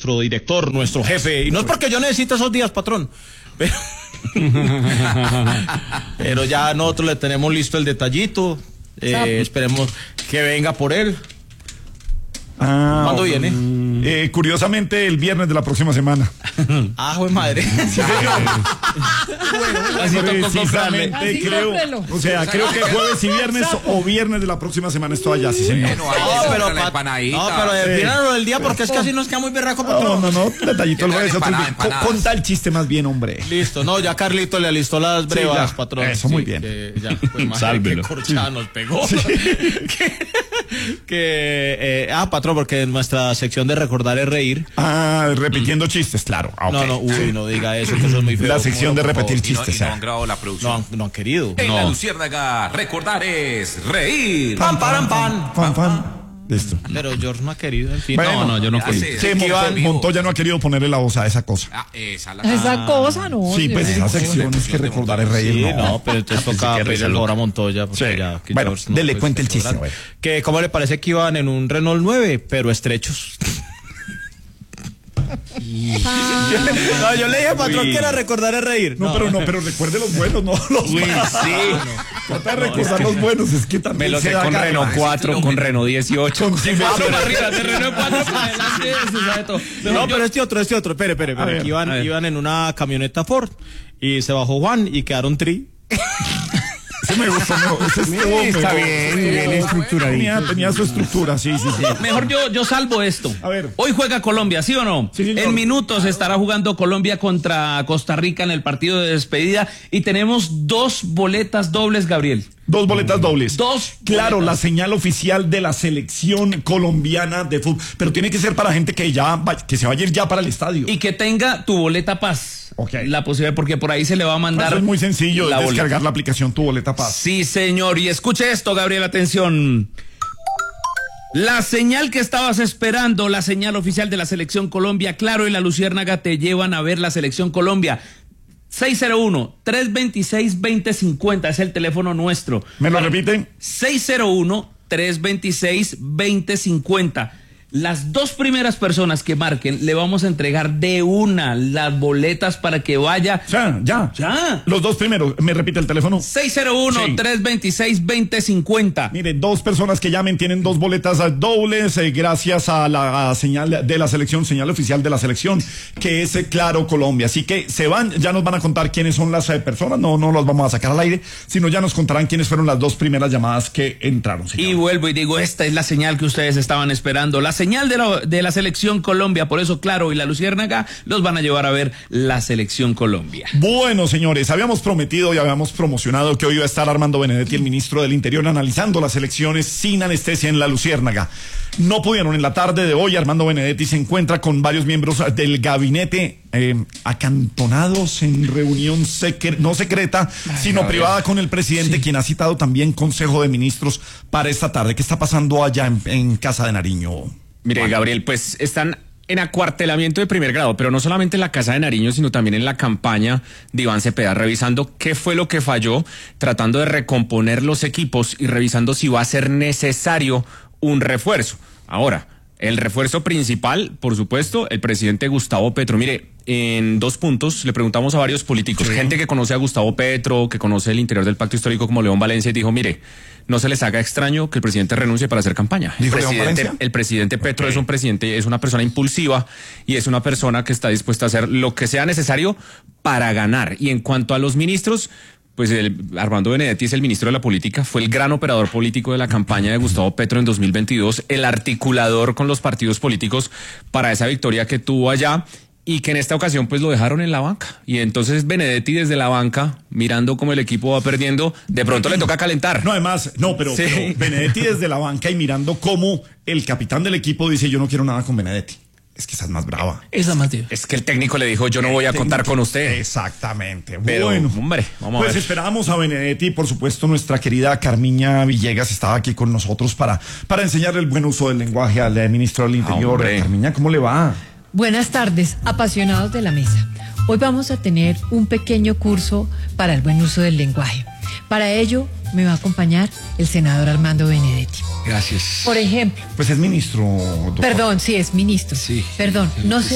nuestro director, nuestro jefe, y no es porque yo necesite esos días, patrón, pero ya nosotros le tenemos listo el detallito, esperemos que venga por él. ¿Cuándo viene? Curiosamente el viernes de la próxima semana. ¡Joder madre! Sí, Así precisamente creo. O sea, creo que jueves y viernes o viernes de la próxima semana estoy allá, sí señor. Pero defínalo del día porque es que así nos queda muy berraco, patrón. No, detallito el jueves. Conta el chiste más bien, hombre. Listo, no, ya Carlito le alistó las brevas, patrón. Eso, muy bien. Sálvelo. Que corchada nos pegó. Patrón, porque en nuestra sección de recordar es reír. Repitiendo chistes, claro. Okay. No diga eso, que eso es muy feo. La sección de repetir chistes. Y no han grabado la producción. No han querido. En La Luciérnaga, recordar es reír. Pam, param, pam. Pam. Listo. Pero George no ha querido, en fin. Bueno, yo no quería. Sí, Montoya no ha querido ponerle la voz a esa cosa. Esa cosa, no. Sí, pues esa sección es que recordar es reír. Sí, no, pero entonces toca pedirle ahora a Montoya. Ya, bueno, dele cuenta el chiste. Que ¿cómo le parece que iban en un Renault 9, pero estrechos? Yo le dije al patrón que era recordar es reír. Pero recuerde los buenos, no los malos. Trata de recordar los buenos, es que también me lo sé con Renault 4, con Renault 18. De Renault 4 para adelante, se sabe todo. No, pero este otro. Espere. Aquí iban en una camioneta Ford y se bajó Juan y quedaron tri. Me gustó, está bien estructuradito. Tenía su estructura, sí. Mejor yo salvo esto. A ver. Hoy juega Colombia, ¿sí o no? Sí, en minutos estará jugando Colombia contra Costa Rica en el partido de despedida y tenemos 2 boletas dobles, Gabriel. 2 boletas dobles. 2. Claro, la señal oficial de la selección colombiana de fútbol. Pero tiene que ser para gente que se vaya a ir ya para el estadio. Y que tenga tu boleta paz. Okay. La posibilidad, porque por ahí se le va a mandar. Eso es muy sencillo, descargar la aplicación Tu Boleta Paz. Sí, señor. Y escuche esto, Gabriel, atención. La señal que estabas esperando, la señal oficial de la selección Colombia, Claro y La Luciérnaga te llevan a ver la selección Colombia. 601-326-2050 es el teléfono nuestro. ¿Me lo repiten? 601-326-2050. Las 2 primeras personas que marquen le vamos a entregar de una las boletas para que vaya. Ya. Los 2 primeros. ¿Me repite el teléfono? 601-326-2050. Mire, 2 personas que llamen tienen 2 boletas dobles gracias a la señal de la selección, señal oficial de la selección, que es Claro Colombia. Así que se van, ya nos van a contar quiénes son las personas, no las vamos a sacar al aire, sino ya nos contarán quiénes fueron las 2 primeras llamadas que entraron. Señor. Y vuelvo y digo, esta es la señal que ustedes estaban esperando, la señal de la selección Colombia. Por eso Claro y La Luciérnaga los van a llevar a ver la selección Colombia. Bueno, señores, habíamos prometido y habíamos promocionado que hoy iba a estar Armando Benedetti, el ministro del Interior, analizando las elecciones sin anestesia en La Luciérnaga. No pudieron. En la tarde de hoy Armando Benedetti se encuentra con varios miembros del gabinete acantonados en reunión no secreta, sino privada con el presidente, quien ha citado también Consejo de Ministros para esta tarde. ¿Qué está pasando allá en Casa de Nariño? Mire, Gabriel, pues están en acuartelamiento de primer grado, pero no solamente en la Casa de Nariño, sino también en la campaña de Iván Cepeda, revisando qué fue lo que falló, tratando de recomponer los equipos y revisando si va a ser necesario un refuerzo. Ahora, el refuerzo principal, por supuesto, el presidente Gustavo Petro. Mire, en 2 puntos le preguntamos a varios políticos, gente que conoce a Gustavo Petro, que conoce el interior del pacto histórico como León Valencia, y dijo, mire, no se les haga extraño que el presidente renuncie para hacer campaña. El presidente Petro es una persona impulsiva y es una persona que está dispuesta a hacer lo que sea necesario para ganar. Y en cuanto a los ministros, pues Armando Benedetti es el ministro de la política, fue el gran operador político de la campaña de Gustavo Petro en 2022, el articulador con los partidos políticos para esa victoria que tuvo allá, y que en esta ocasión pues lo dejaron en la banca. Y entonces Benedetti desde la banca, mirando cómo el equipo va perdiendo, de pronto le toca calentar. Pero Benedetti desde la banca y mirando cómo el capitán del equipo dice, yo no quiero nada con Benedetti. Es que esa es más brava. Esa más, tío. Es que el técnico le dijo, yo no voy a contar con usted. Exactamente. Pero, bueno, hombre, vamos a ver. Pues esperábamos a Benedetti y por supuesto nuestra querida Carmiña Villegas estaba aquí con nosotros para enseñarle el buen uso del lenguaje al ministro del Interior. Carmiña, ¿cómo le va? Buenas tardes, apasionados de la mesa. Hoy vamos a tener un pequeño curso para el buen uso del lenguaje. Para ello me va a acompañar el senador Armando Benedetti. Gracias. Por ejemplo. Pues es ministro, doctor. Perdón, sí, es ministro. Sí. Perdón, no sé.